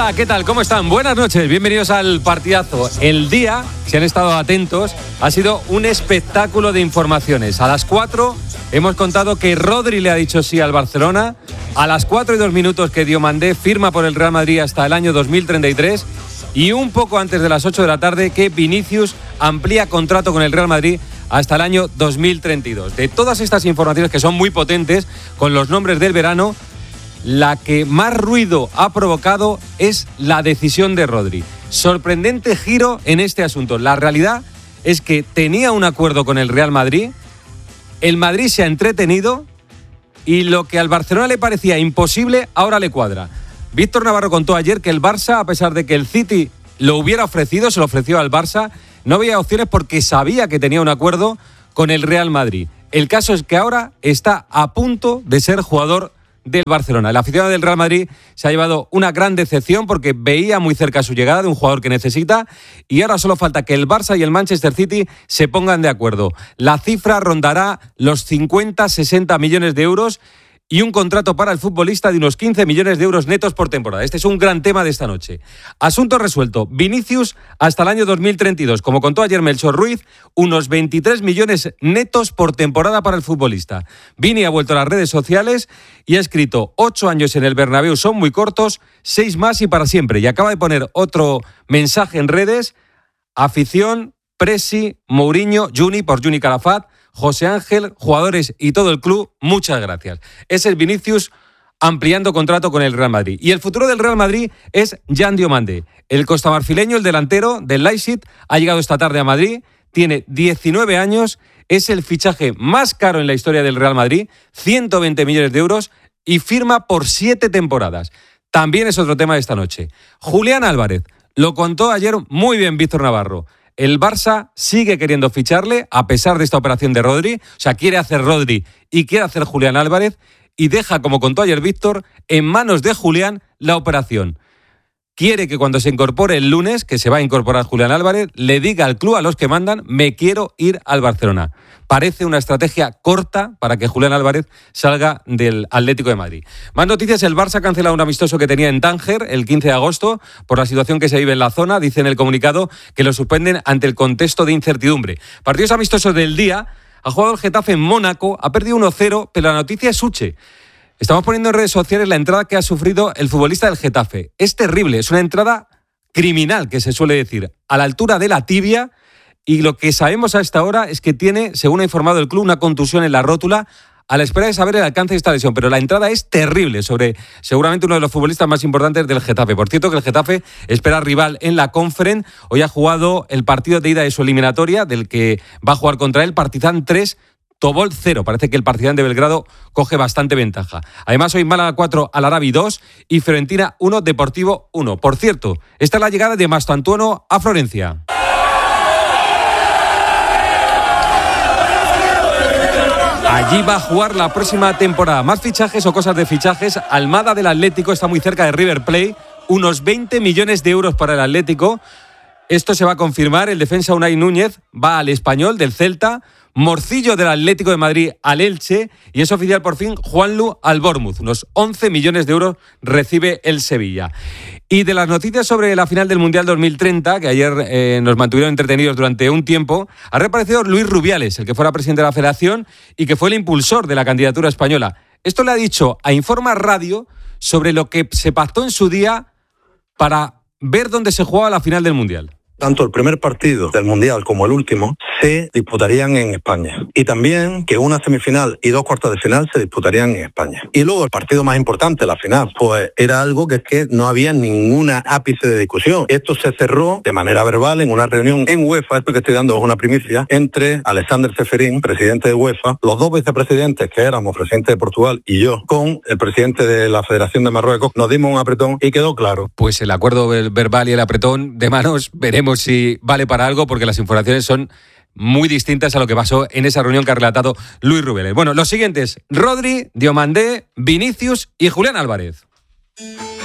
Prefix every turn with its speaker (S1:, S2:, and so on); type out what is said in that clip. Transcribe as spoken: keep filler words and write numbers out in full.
S1: Hola, ¿qué tal? ¿Cómo están? Buenas noches, bienvenidos al partidazo. El día, si han estado atentos, ha sido un espectáculo de informaciones. A las cuatro hemos contado que Rodri le ha dicho sí al Barcelona. A las cuatro y dos minutos que Diomandé firma por el Real Madrid hasta el año dos mil treinta y tres. Y un poco antes de las ocho de la tarde que Vinicius amplía contrato con el Real Madrid hasta el año dos mil treinta y dos. De todas estas informaciones que son muy potentes, con los nombres del verano, la que más ruido ha provocado es la decisión de Rodri. Sorprendente giro en este asunto. La realidad es que tenía un acuerdo con el Real Madrid, el Madrid se ha entretenido y lo que al Barcelona le parecía imposible, ahora le cuadra. Víctor Navarro contó ayer que el Barça, a pesar de que el City lo hubiera ofrecido, se lo ofreció al Barça, no había opciones porque sabía que tenía un acuerdo con el Real Madrid. El caso es que ahora está a punto de ser jugador del Barcelona. El aficionado del Real Madrid se ha llevado una gran decepción porque veía muy cerca su llegada de un jugador que necesita y ahora solo falta que el Barça y el Manchester City se pongan de acuerdo. La cifra rondará los cincuenta a sesenta millones de euros y un contrato para el futbolista de unos quince millones de euros netos por temporada. Este es un gran tema de esta noche. Asunto resuelto. Vinicius hasta el año dos mil treinta y dos. Como contó ayer Melchor Ruiz, unos veintitrés millones netos por temporada para el futbolista. Vini ha vuelto a las redes sociales y ha escrito: ocho años en el Bernabéu son muy cortos, seis más y para siempre. Y acaba de poner otro mensaje en redes: afición, Presi, Mourinho, Juni por Juni Calafat, José Ángel, jugadores y todo el club, muchas gracias. Es el Vinicius ampliando contrato con el Real Madrid. Y el futuro del Real Madrid es Jan Diomandé. El costamarfileño, el delantero del Leipzig, ha llegado esta tarde a Madrid, tiene diecinueve años, es el fichaje más caro en la historia del Real Madrid, ciento veinte millones de euros y firma por siete temporadas. También es otro tema de esta noche. Julián Álvarez, lo contó ayer muy bien Víctor Navarro. El Barça sigue queriendo ficharle a pesar de esta operación de Rodri. O sea, quiere hacer Rodri y quiere hacer Julián Álvarez y deja, como contó ayer Víctor, en manos de Julián la operación. Quiere que cuando se incorpore el lunes, que se va a incorporar Julián Álvarez, le diga al club, a los que mandan: me quiero ir al Barcelona. Parece una estrategia corta para que Julián Álvarez salga del Atlético de Madrid. Más noticias: el Barça ha cancelado un amistoso que tenía en Tánger el quince de agosto por la situación que se vive en la zona. Dice en el comunicado que lo suspenden ante el contexto de incertidumbre. Partidos amistosos del día. Ha jugado el Getafe en Mónaco, ha perdido uno cero, pero la noticia es Uche. Estamos poniendo en redes sociales la entrada que ha sufrido el futbolista del Getafe. Es terrible, es una entrada criminal, que se suele decir, a la altura de la tibia, y lo que sabemos a esta hora es que tiene, según ha informado el club, una contusión en la rótula, a la espera de saber el alcance de esta lesión. Pero la entrada es terrible sobre seguramente uno de los futbolistas más importantes del Getafe. Por cierto, que el Getafe espera rival en la Conference. Hoy ha jugado el partido de ida de su eliminatoria, del que va a jugar contra él, Partizan tres, Tobol cero. Parece que el Partizan de Belgrado coge bastante ventaja. Además, hoy Málaga cuatro, Alarabi dos y Fiorentina uno, Deportivo uno. Por cierto, esta es la llegada de Mastantuono a Florencia. Allí va a jugar la próxima temporada. Más fichajes o cosas de fichajes. Almada del Atlético está muy cerca de River Plate. Unos veinte millones de euros para el Atlético. Esto se va a confirmar. El defensa Unai Núñez va al Español del Celta. Morcillo del Atlético de Madrid al Elche. Y es oficial por fin Juanlu al Bournemouth. Unos once millones de euros recibe el Sevilla. Y de las noticias sobre la final del Mundial dos mil treinta, que ayer eh, nos mantuvieron entretenidos durante un tiempo, ha reaparecido Luis Rubiales, el que fuera presidente de la Federación y que fue el impulsor de la candidatura española. Esto le ha dicho a Informa Radio sobre lo que se pactó en su día para ver dónde se jugaba la final del Mundial.
S2: Tanto el primer partido del Mundial como el último se disputarían en España. Y también que una semifinal y dos cuartos de final se disputarían en España. Y luego el partido más importante, la final, pues era algo que es que no había ninguna ápice de discusión. Esto se cerró de manera verbal en una reunión en UEFA, esto que estoy dando es una primicia, entre Alexander Ceferín, presidente de UEFA, los dos vicepresidentes que éramos, presidente de Portugal y yo, con el presidente de la Federación de Marruecos, nos dimos un apretón y quedó claro.
S1: Pues el acuerdo verbal y el apretón de manos, veremos si vale para algo, porque las informaciones son muy distintas a lo que pasó en esa reunión que ha relatado Luis Rubiales. Bueno, los siguientes: Rodri, Diomandé, Vinicius y Julián Álvarez.